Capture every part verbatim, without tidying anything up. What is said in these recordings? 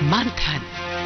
मंथन।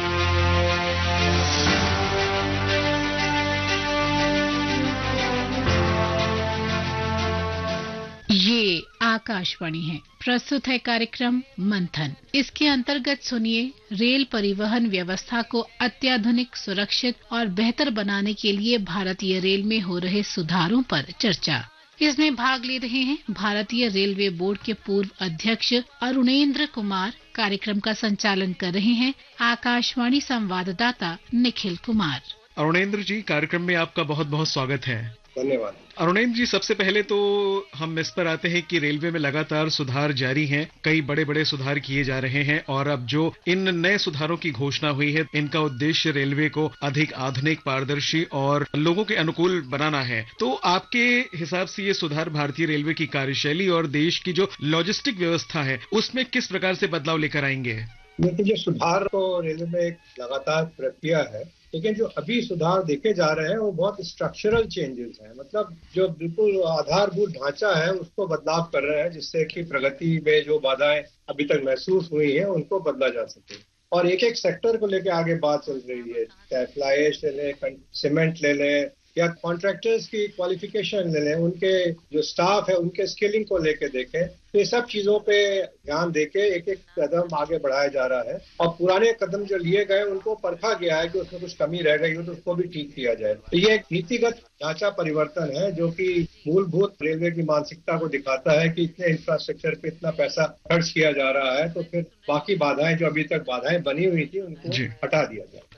ये आकाशवाणी है। प्रस्तुत है कार्यक्रम मंथन। इसके अंतर्गत सुनिए रेल परिवहन व्यवस्था को अत्याधुनिक, सुरक्षित और बेहतर बनाने के लिए भारतीय रेल में हो रहे सुधारों पर चर्चा। इसमें भाग ले रहे हैं भारतीय रेलवे बोर्ड के पूर्व अध्यक्ष अरुणेंद्र कुमार। कार्यक्रम का संचालन कर रहे हैं आकाशवाणी संवाददाता निखिल कुमार। अरुणेंद्र जी, कार्यक्रम में आपका बहुत बहुत स्वागत है। धन्यवाद। अरुणेंद्र जी, सबसे पहले तो हम इस पर आते हैं कि रेलवे में लगातार सुधार जारी हैं। कई बड़े बड़े सुधार किए जा रहे हैं और अब जो इन नए सुधारों की घोषणा हुई है, इनका उद्देश्य रेलवे को अधिक आधुनिक, पारदर्शी और लोगों के अनुकूल बनाना है। तो आपके हिसाब से ये सुधार भारतीय रेलवे की कार्यशैली और देश की जो लॉजिस्टिक व्यवस्था है, उसमें किस प्रकार से बदलाव लेकर आएंगे? देखिए, ये सुधार तो रेलवे में एक लगातार प्रक्रिया है, लेकिन जो अभी सुधार देखे जा रहे हैं वो बहुत स्ट्रक्चरल चेंजेस हैं। मतलब जो बिल्कुल आधारभूत ढांचा है उसको बदलाव कर रहे हैं, जिससे कि प्रगति में जो बाधाएं अभी तक महसूस हुई हैं उनको बदला जा सके। और एक एक सेक्टर को लेकर आगे बात चल रही है, चाहे फ्लाई ऐश ले लें, सीमेंट ले लें या कॉन्ट्रैक्टर्स की क्वालिफिकेशन ले लें, उनके जो स्टाफ है उनके स्किलिंग को लेके देखें। तो ये सब चीजों पे ध्यान देके एक एक कदम आगे बढ़ाया जा रहा है और पुराने कदम जो लिए गए उनको परखा गया है कि उसमें कुछ कमी रह गई हो तो उसको भी ठीक किया जाए। तो ये एक नीतिगत ढांचा परिवर्तन है जो कि मूलभूत रेलवे की मानसिकता को दिखाता है कि इतने इंफ्रास्ट्रक्चर पे इतना पैसा खर्च किया जा रहा है, तो फिर बाकी बाधाएं जो अभी तक बाधाएं बनी हुई थी उनको हटा दिया जाए।